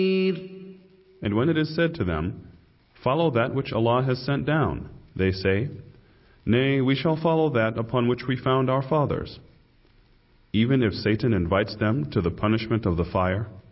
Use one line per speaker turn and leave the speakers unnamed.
And when it is said to them, "Follow that which Allah has sent down," they say, "Nay, we shall follow that upon which we found our fathers." Even if Satan invites them to the punishment of the fire,